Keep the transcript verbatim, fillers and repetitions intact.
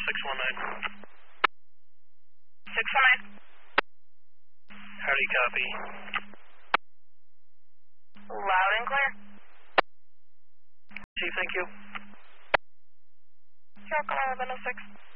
six one nine. six one nine. Howdy, copy. Loud and clear. Chief, thank you. Falcon eleven oh six.